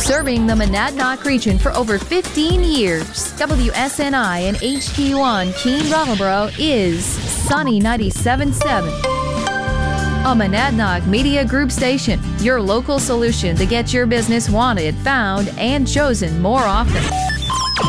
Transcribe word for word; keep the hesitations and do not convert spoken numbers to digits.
Serving the Monadnock region for over fifteen years, W S N I and H T one Keene Brattleboro is Sunny ninety-seven point seven. A Monadnock Media Group station, your local solution to get your business wanted, found, and chosen more often.